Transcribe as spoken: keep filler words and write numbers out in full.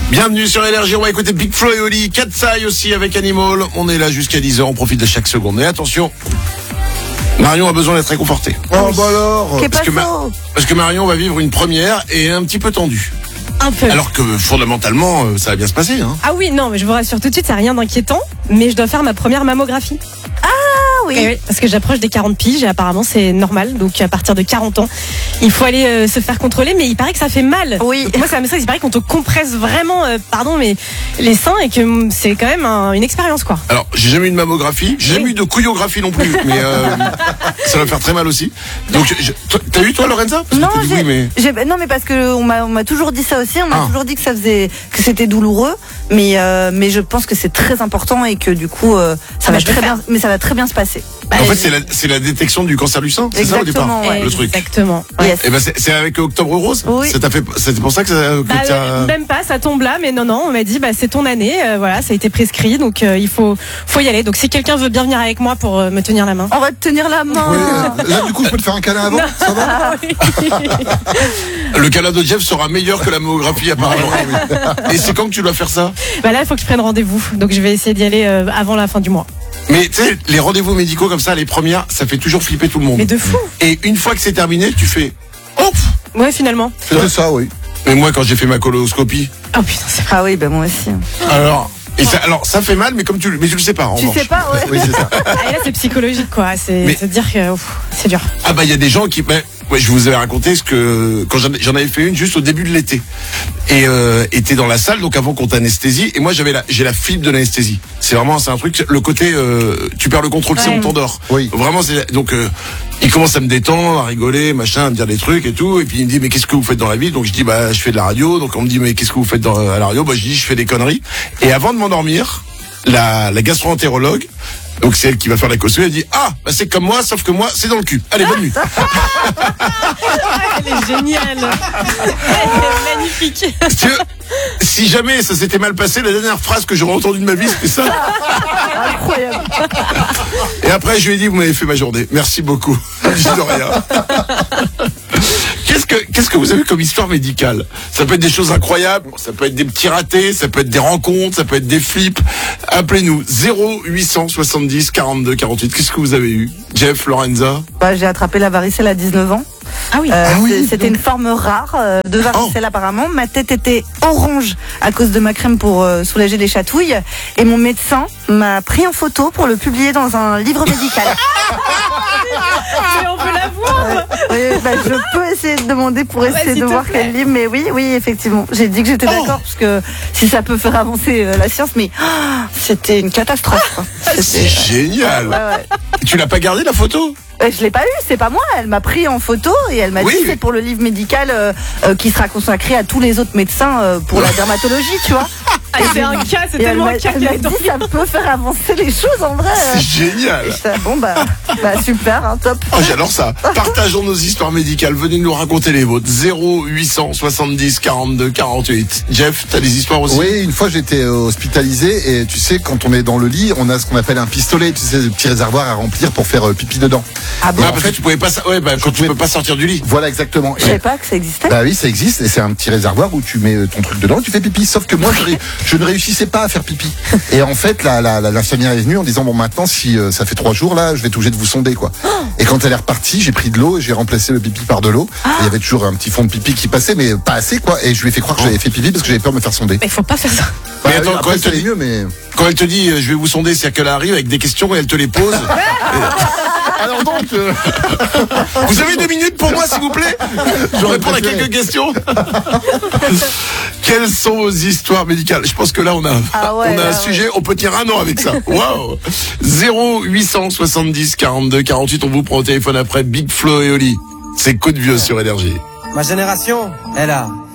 Bienvenue sur Énergie, on va écouter Big Flo et Oli, Katsai aussi avec Animal. On est là jusqu'à dix heures, on profite de chaque seconde. Et attention, Marion a besoin d'être réconfortée. Oh bah alors parce que, Ma- parce que Marion va vivre une première et un petit peu tendue. Un peu. Alors que fondamentalement, ça va bien se passer. Hein. Ah oui, non, mais je vous rassure tout de suite, c'est rien d'inquiétant, mais je dois faire ma première mammographie. Ah oui. Et oui, parce que j'approche des quarante piges et apparemment c'est normal, donc à partir de quarante ans, il faut aller euh, se faire contrôler, mais il paraît que ça fait mal. Oui. Donc moi c'est un message, il paraît qu'on te compresse vraiment, euh, pardon, mais les seins et que mm, c'est quand même un- une expérience quoi. Alors, j'ai jamais eu de mammographie, j'ai jamais Oui. eu de couillographie non plus, mais euh, ça va faire très mal aussi. Donc, je- toi, t'as eu toi, Lorenza? Parce que Non, t'as dit j'ai, oui, mais... j'ai- non, mais parce que on m'a, on m'a toujours dit ça aussi. On m'a Ah. toujours dit que ça faisait, que c'était douloureux. Mais, euh, mais je pense que c'est très important et que du coup, euh, ça Ah, va bah, je vais très faire. bien. Mais ça va très bien se passer. En fait, c'est la, c'est la détection du cancer du sein, c'est ça au départ? Exactement, ouais. Le truc. Exactement. Ouais. Yes. Et ben c'est, c'est avec Octobre Rose. Oui. Ça t'a fait, c'est pour ça que, ça, que Bah, t'as... euh, même pas, ça tombe là, mais non, non, on m'a dit, bah, c'est ton année, euh, voilà, ça a été prescrit, donc euh, il faut, faut y aller. Donc si quelqu'un veut bien venir avec moi pour euh, me tenir la main. On va te tenir la main. Oui, là du coup je peux te faire un câlin avant, ça va? Le câlin de Jeff sera meilleur que la mammographie apparemment. Et c'est quand que tu dois faire ça? Bah là, il faut que je prenne rendez-vous, donc je vais essayer d'y aller euh, avant la fin du mois. Mais tu sais, les rendez-vous médicaux comme ça, les premières, ça fait toujours flipper tout le monde. Mais de fou. Et une fois que c'est terminé, tu fais... Oh pff. Ouais, finalement. C'était ça, oui. Mais moi, quand j'ai fait ma coloscopie, Oh putain, c'est Ah oui, ben moi aussi. alors... Et ça, alors, ça fait mal, mais comme tu, le- mais tu le sais pas, en Tu revanche. sais pas, ouais. Oui, c'est ça. Ah, et là, c'est psychologique, quoi. C'est Mais- se dire que ouf, c'est dur. Ah bah il y a des gens qui, ben, ouais, je vous avais raconté ce que quand j'en, j'en avais fait une juste au début de l'été et euh, était dans la salle donc avant qu'on t'anesthésie et moi j'avais la, j'ai la fibre de l'anesthésie. C'est vraiment c'est un truc le côté euh, tu perds le contrôle, c'est Ouais. on t'endort. Oui. Vraiment c'est donc euh, il commence à me détendre, à rigoler, machin, à me dire des trucs et tout et puis il me dit mais qu'est-ce que vous faites dans la vie? Donc je dis bah je fais de la radio. Donc on me dit mais qu'est-ce que vous faites dans à la radio? Bah je dis je fais des conneries. Et avant de m'endormir, la, la gastro-entérologue, donc c'est elle qui va faire la caution, elle dit ah bah c'est comme moi sauf que moi c'est dans le cul. Allez bonne nuit. Elle est géniale. Elle est magnifique. Parce que, si jamais ça s'était mal passé, la dernière phrase que j'aurais entendue de ma vie, c'était ça. Incroyable. Et après, je lui ai dit, vous m'avez fait ma journée. Merci beaucoup. Je dis de rien. Qu'est-ce que, qu'est-ce que vous avez comme histoire médicale? Ça peut être des choses incroyables, ça peut être des petits ratés, ça peut être des rencontres, ça peut être des flips. Appelez-nous zéro huit cent soixante-dix quarante-deux quarante-huit. Qu'est-ce que vous avez eu? Jeff, Lorenza? Bah, j'ai attrapé la varicelle à dix-neuf ans. Ah oui. Euh, Ah oui, c'est- dis c'était donc. une forme rare euh, de varicelle apparemment. Ma tête était orange à cause de ma crème pour euh, soulager les chatouilles. Et mon médecin m'a pris en photo pour le publier dans un livre médical. Mais on peut la voir. Oui, bah, je peux essayer de demander pour essayer s'il de te voir plaît. quel livre. Mais oui, oui, effectivement. J'ai dit que j'étais d'accord parce que si ça peut faire avancer euh, la science. Mais ah, c'était une catastrophe. quoi. C'est C'était- génial. Ouais, ouais. Tu l'as pas gardé la photo? Euh, Je l'ai pas eu, c'est pas moi. Elle m'a pris en photo et elle m'a Oui. dit c'est pour le livre médical euh, euh, qui sera consacré à tous les autres médecins euh, pour la dermatologie, tu vois. Ah, c'est un cas, c'est Et elle tellement m'a un cas elle qu'elle m'a est dans- dit ça peut faire avancer les choses en vrai. C'est génial. Et j'étais, bon bah, bah super, hein, top. Oh, j'adore ça. Partageons nos histoires médicales. Venez nous raconter les vôtres. zéro huit cent soixante-dix quarante-deux quarante-huit. Jeff, t'as des histoires aussi? Oui, une fois j'étais euh, hospitalisé et tu sais quand on est dans le lit, on a ce qu'on appelle un pistolet, tu sais, le petit réservoir à remplir pour faire euh, pipi dedans. Ah bon, Ah, parce que tu pouvais pas, sa- ouais, bah, quand tu pouvais- peux pas sortir du lit. Voilà exactement. je savais pas que ça existait. Bah oui, ça existe et c'est un petit réservoir où tu mets euh, ton truc dedans et tu fais pipi. Sauf que moi, je, ré- je ne réussissais pas à faire pipi. Et en fait, la, la, la, l'infirmière est venue en disant bon maintenant, si euh, ça fait trois jours là, je vais être obligé de vous sonder quoi. Et quand elle est repartie, j'ai pris de l'eau et j'ai remplacé le pipi par de l'eau. Et Il y avait toujours un petit fond de pipi qui passait, mais pas assez quoi. Et je lui ai fait croire que j'avais fait pipi parce que j'avais peur de me faire sonder. Mais faut pas faire ça. Mais Bah, attends, oui, quand après, elle te ça allait dit- mieux, mais Quand elle te dit euh, je vais vous sonder, c'est-à-dire qu'elle arrive avec des questions et elle te les pose. alors donc, euh, Vous avez deux minutes pour moi, s'il vous plaît? Je vais répondre à préféré. quelques questions. Quelles sont vos histoires médicales? Je pense que là, on a, Ah ouais, on a un là, sujet, on peut tenir un an avec ça. Waouh! zéro huit cent soixante-dix quarante-deux quarante-huit, on vous prend au téléphone après Big Flo et Oli. C'est coup de vieux sur Énergie. Ma génération, elle a